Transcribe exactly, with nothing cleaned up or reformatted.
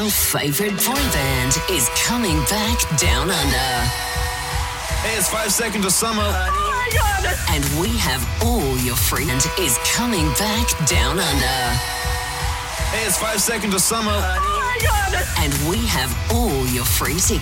Our favourite boy band is coming back down under. Hey, it's Five Seconds of Summer. Oh my God! And we have all your free and is coming back down under. Hey, it's Five Seconds of Summer. Oh my God! And we have all your free tickets.